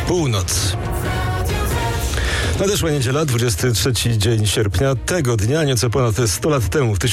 Północ. Nadeszła niedziela, 23 dzień sierpnia. Tego dnia, nieco ponad 100 lat temu, w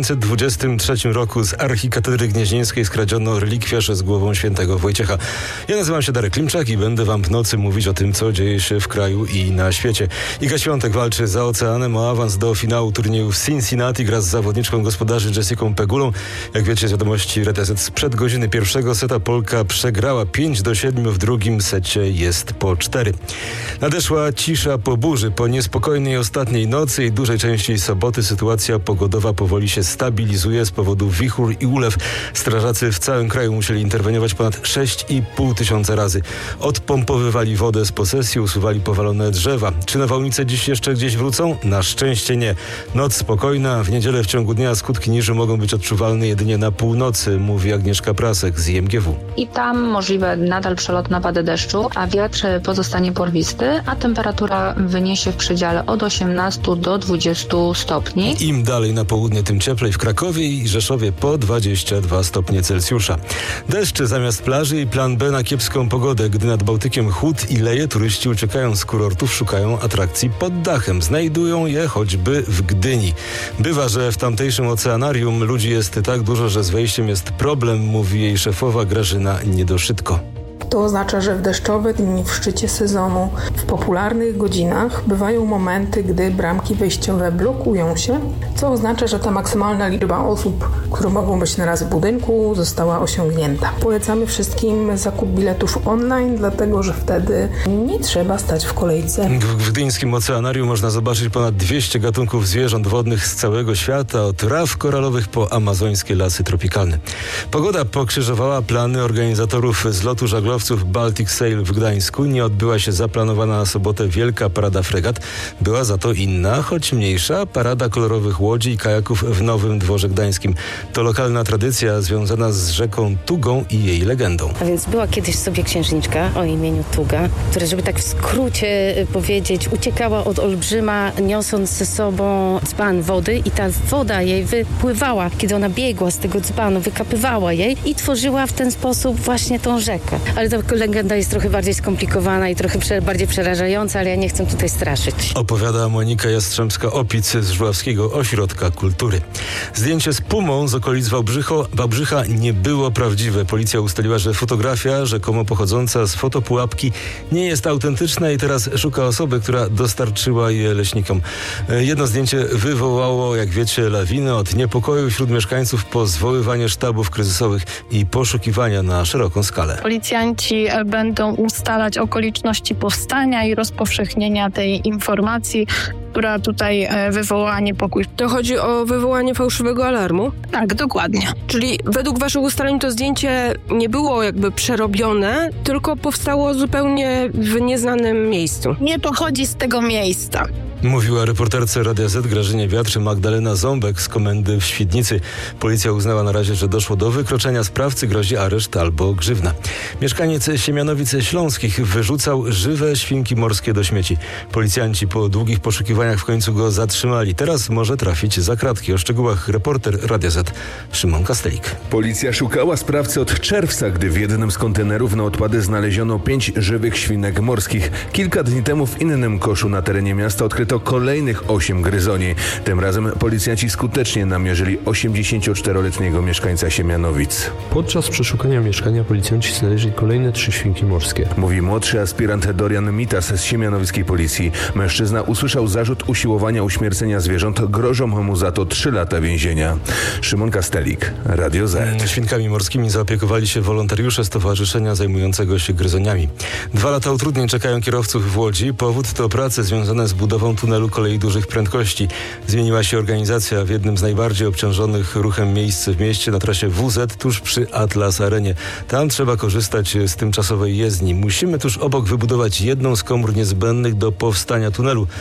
1923 roku z archikatedry gnieźnieńskiej skradziono relikwiarz z głową świętego Wojciecha. Ja nazywam się Darek Klimczak i będę wam w nocy mówić o tym, co dzieje się w kraju i na świecie. Iga Świątek walczy za oceanem o awans do finału turnieju w Cincinnati. Gra z zawodniczką gospodarzy Jessicą Pegulą. Jak wiecie z wiadomości Radia Z, sprzed godziny pierwszego seta Polka przegrała 5-7, w drugim secie jest po 4. Nadeszła cisza po burzy. Po niespokojnej ostatniej nocy i dużej części soboty sytuacja pogodowa powoli się stabilizuje z powodu wichur i ulew. Strażacy w całym kraju musieli interweniować ponad 6,5 tysiąca razy. Odpompowywali wodę z posesji, usuwali powalone drzewa. Czy nawałnice dziś jeszcze gdzieś wrócą? Na szczęście nie. Noc spokojna. W niedzielę w ciągu dnia skutki niży mogą być odczuwalne jedynie na północy, mówi Agnieszka Prasek z IMGW. I tam możliwe nadal przelotne opady deszczu, a wiatr pozostanie porwisty, a temperatura wyniesie w przedziale od 18 do 20 stopni. Im dalej na południe, tym cieplej. W Krakowie i Rzeszowie po 22 stopnie Celsjusza. Deszcz zamiast plaży i plan B na kiepską pogodę. Gdy nad Bałtykiem chłód i leje, turyści uciekają z kurortów, szukają atrakcji pod dachem. Znajdują je choćby w Gdyni. Bywa, że w tamtejszym oceanarium ludzi jest tak dużo, że z wejściem jest problem, mówi jej szefowa Grażyna Niedoszytko. To oznacza, że w deszczowe dni w szczycie sezonu, w popularnych godzinach bywają momenty, gdy bramki wejściowe blokują się, co oznacza, że ta maksymalna liczba osób, które mogą być naraz w budynku, została osiągnięta. Polecamy wszystkim zakup biletów online, dlatego że wtedy nie trzeba stać w kolejce. W gdyńskim oceanarium można zobaczyć ponad 200 gatunków zwierząt wodnych z całego świata, od raf koralowych po amazońskie lasy tropikalne. Pogoda pokrzyżowała plany organizatorów zlotu żaglowców Baltic Sail w Gdańsku. Nie odbyła się zaplanowana na sobotę wielka parada fregat. Była za to inna, choć mniejsza, parada kolorowych łodzi i kajaków w Nowym Dworze Gdańskim. To lokalna tradycja związana z rzeką Tugą i jej legendą. A więc była kiedyś sobie księżniczka o imieniu Tuga, która, żeby tak w skrócie powiedzieć, uciekała od olbrzyma, niosąc ze sobą dzban wody i ta woda jej wypływała, kiedy ona biegła z tego dzbanu, wykapywała jej i tworzyła w ten sposób właśnie tą rzekę. Ale ta legenda jest trochę bardziej skomplikowana i trochę bardziej przerażająca, ale ja nie chcę tutaj straszyć. Opowiada Monika Jastrzębska-Opic z Żuławskiego Ośrodka Kultury. Zdjęcie z pumą z okolic Wałbrzycha nie było prawdziwe. Policja ustaliła, że fotografia, rzekomo pochodząca z fotopułapki, nie jest autentyczna i teraz szuka osoby, która dostarczyła je leśnikom. Jedno zdjęcie wywołało, jak wiecie, lawinę od niepokoju wśród mieszkańców po zwoływanie sztabów kryzysowych i poszukiwania na szeroką skalę. Policjanci będą ustalać okoliczności powstania i rozpowszechnienia tej informacji, która tutaj wywołała niepokój. To chodzi o wywołanie fałszywego alarmu? Tak, dokładnie. Czyli według waszych ustaleń to zdjęcie nie było jakby przerobione, tylko powstało zupełnie w nieznanym miejscu. Nie pochodzi z tego miejsca. Mówiła reporterce Radia Z Grażynie Wiatr Magdalena Ząbek z komendy w Świdnicy. Policja uznała na razie, że doszło do wykroczenia sprawcy, grozi areszt albo grzywna. Mieszkaniec Siemianowic Śląskich wyrzucał żywe świnki morskie do śmieci. Policjanci po długich poszukiwaniach w końcu go zatrzymali. Teraz może trafić za kratki. O szczegółach reporter Radia Z Szymon Kastelik. Policja szukała sprawcy od czerwca, gdy w jednym z kontenerów na odpady znaleziono 5 żywych świnek morskich. Kilka dni temu w innym koszu na terenie miasta odkryto kolejnych 8 gryzoni. Tym razem policjanci skutecznie namierzyli 84-letniego mieszkańca Siemianowic. Podczas przeszukania mieszkania policjanci znaleźli kolejne 3 świnki morskie. Mówi młodszy aspirant Dorian Mitas z siemianowickiej policji. Mężczyzna usłyszał zarzut usiłowania uśmiercenia zwierząt. Grożą mu za to 3 lata więzienia. Szymon Kastelik, Radio Z. Świnkami morskimi zaopiekowali się wolontariusze stowarzyszenia zajmującego się gryzoniami. 2 lata utrudnień czekają kierowców w Łodzi. Powód to prace związane z budową tunelu kolei dużych prędkości. Zmieniła się organizacja w jednym z najbardziej obciążonych ruchem miejsc w mieście na trasie WZ tuż przy Atlas Arenie. Tam trzeba korzystać z tymczasowej jezdni. Musimy tuż obok wybudować jedną z komór niezbędnych do powstania tunelu.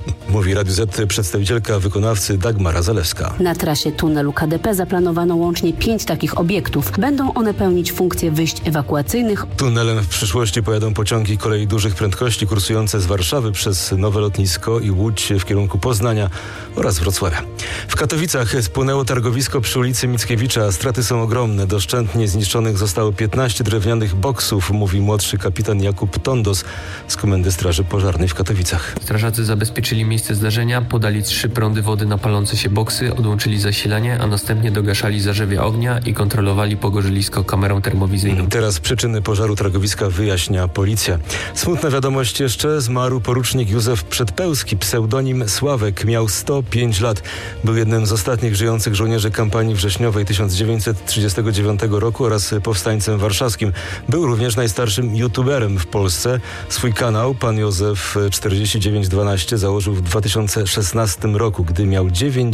Mówi Radiu Z przedstawicielka wykonawcy Dagmara Zalewska. Na trasie tunelu KDP zaplanowano łącznie 5 takich obiektów. Będą one pełnić funkcje wyjść ewakuacyjnych. Tunelem w przyszłości pojadą pociągi kolei dużych prędkości kursujące z Warszawy przez Nowe Lotnisko i Łódź w kierunku Poznania oraz Wrocławia. W Katowicach spłynęło targowisko przy ulicy Mickiewicza. Straty są ogromne. Doszczętnie zniszczonych zostało 15 drewnianych boksów, mówi młodszy kapitan Jakub Tondos z Komendy Straży Pożarnej w Katowicach. Strażacy zabezpieczyli miejsce zdarzenia, podali 3 prądy wody na palące się boksy, odłączyli zasilanie, a następnie dogaszali zarzewia ognia i kontrolowali pogorzylisko kamerą termowizyjną. Teraz przyczyny pożaru targowiska wyjaśnia policja. Smutna wiadomość jeszcze. Zmarł porucznik Józef Przedpełski, pseudonim Sławek. Miał 105 lat. Był jednym z ostatnich żyjących żołnierzy kampanii wrześniowej 1939 roku oraz powstańcem warszawskim. Był również najstarszym youtuberem w Polsce. Swój kanał Pan Józef 4912 założył w 2016 roku, gdy miał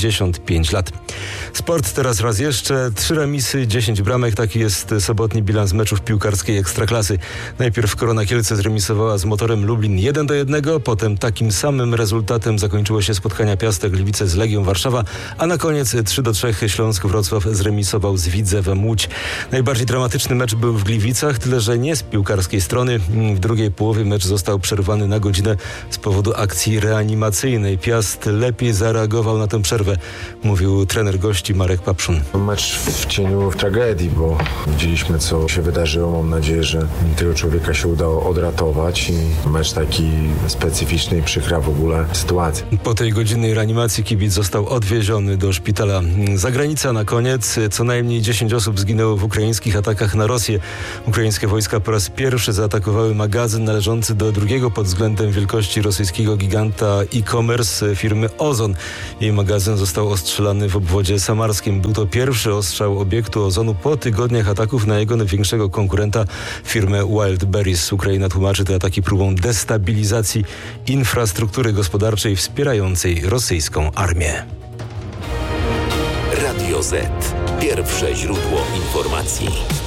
95 lat. Sport teraz raz jeszcze. 3 remisy, 10 bramek. Taki jest sobotni bilans meczów piłkarskiej Ekstraklasy. Najpierw Korona Kielce zremisowała z Motorem Lublin 1-1, potem takim samym rezultatem zakończyło się spotkania Piastek Gliwice z Legią Warszawa, a na koniec 3-3 Śląsk Wrocław zremisował z Widzewem Łódź. Najbardziej dramatyczny mecz był w Gliwicach, tyle że nie z piłkarskiej strony. W drugiej połowie mecz został przerwany na godzinę z powodu akcji reanimacyjnej. Piast lepiej zareagował na tę przerwę, mówił trener gości Marek Papszun. Mecz w cieniu tragedii, bo widzieliśmy, co się wydarzyło. Mam nadzieję, że tego człowieka się udało odratować i mecz taki specyficzny i przykra w ogóle sytuacja. Po tej godzinnej reanimacji kibic został odwieziony do szpitala. Zagranica na koniec. Co najmniej 10 osób zginęło w ukraińskich atakach na Rosję. Ukraińskie wojska po raz pierwszy zaatakowały magazyn należący do drugiego pod względem wielkości rosyjskiego giganta e-commerce firmy Ozon. Jej magazyn został ostrzelany w obwodzie samarskim. Był to pierwszy ostrzał obiektu Ozonu po tygodniach ataków na jego największego konkurenta, firmę Wildberries. Ukraina tłumaczy te ataki próbą destabilizacji infrastruktury gospodarczej wspierającej rosyjską armię. Radio Z. Pierwsze źródło informacji.